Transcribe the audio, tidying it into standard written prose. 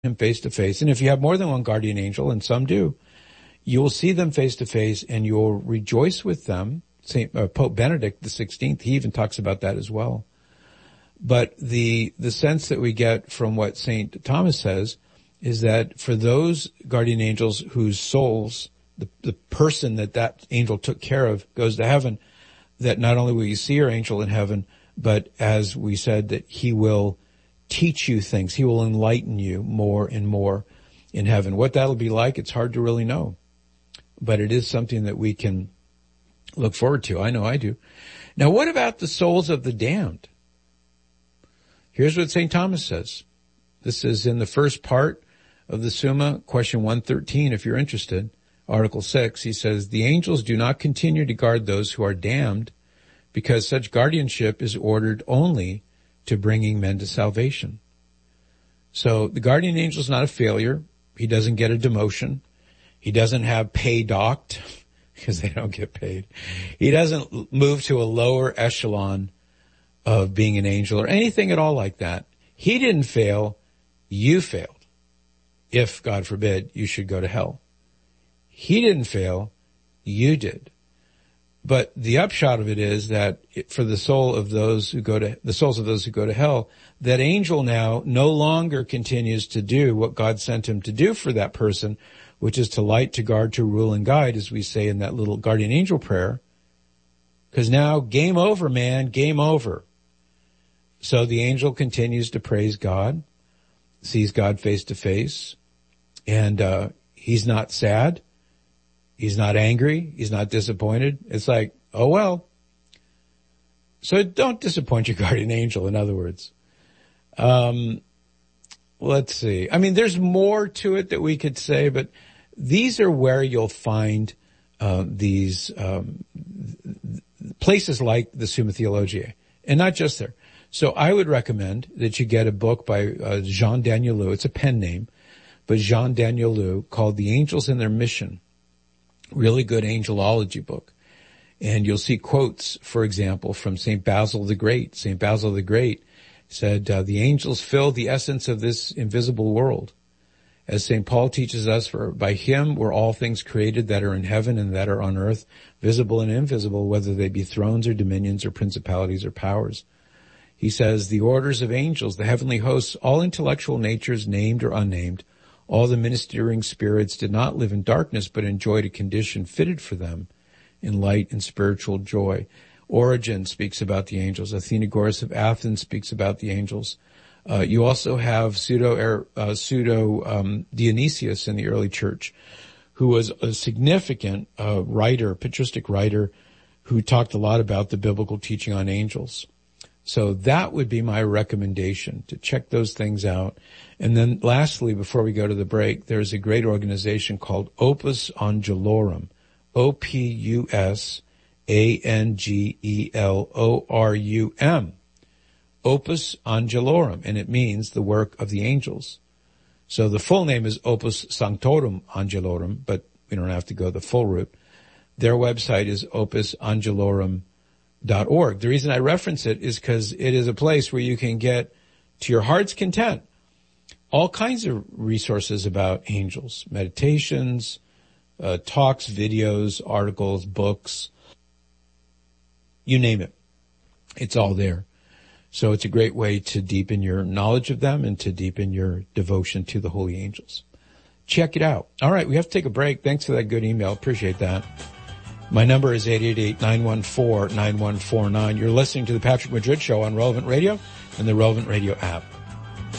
him face to face. And if you have more than one guardian angel, and some do, you will see them face to face and you'll rejoice with them. Pope Benedict XVI, he even talks about that as well. But the sense that we get from what St. Thomas says is that for those guardian angels whose souls, the person that angel took care of goes to heaven, that not only will you see your angel in heaven, but as we said, that he will teach you things. He will enlighten you more and more in heaven. What that'll be like, it's hard to really know. But it is something that we can look forward to. I know I do. Now, what about the souls of the damned? Here's what St. Thomas says. This is in the first part of the Summa, question 113, if you're interested. Article 6, he says, the angels do not continue to guard those who are damned because such guardianship is ordered only to bringing men to salvation. So the guardian angel is not a failure. He doesn't get a demotion. He doesn't have pay docked because they don't get paid. He doesn't move to a lower echelon of being an angel or anything at all like that. He didn't fail. You failed. If, God forbid, you should go to hell. He didn't fail. You did. But the upshot of it is that for the souls of those who go to hell, that angel now no longer continues to do what God sent him to do for that person, which is to light, to guard, to rule, and guide, as we say in that little guardian angel prayer. Because now, game over, man, game over. So the angel continues to praise God, sees God face to face, and he's not sad. He's not angry. He's not disappointed. It's like, oh well. So don't disappoint your guardian angel, in other words. Let's see. I mean, there's more to it that we could say, but these are where you'll find these places like the Summa Theologiae, and not just there. So I would recommend that you get a book by Jean Danielou. It's a pen name, but Jean Danielou, called The Angels and Their Mission. Really good angelology book. And you'll see quotes, for example, from St. Basil the Great. St. Basil the Great said, the angels fill the essence of this invisible world. As St. Paul teaches us, for by him were all things created that are in heaven and that are on earth, visible and invisible, whether they be thrones or dominions or principalities or powers. He says, the orders of angels, the heavenly hosts, all intellectual natures, named or unnamed, all the ministering spirits did not live in darkness, but enjoyed a condition fitted for them in light and spiritual joy. Origen speaks about the angels. Athenagoras of Athens speaks about the angels. You also have pseudo Dionysius in the early church, who was a significant writer, patristic writer, who talked a lot about the biblical teaching on angels. So that would be my recommendation, to check those things out. And then lastly, before we go to the break, there's a great organization called Opus Angelorum, OPUSANGELORUM, Opus Angelorum, and it means the work of the angels. So the full name is Opus Sanctorum Angelorum, but we don't have to go the full route. Their website is opusangelorum.org. The reason I reference it is because it is a place where you can get, to your heart's content, all kinds of resources about angels, meditations, talks, videos, articles, books, you name it. It's all there. So it's a great way to deepen your knowledge of them and to deepen your devotion to the holy angels. Check it out. All right, we have to take a break. Thanks for that good email. Appreciate that. My number is 888-914-9149. You're listening to the Patrick Madrid Show on Relevant Radio and the Relevant Radio app.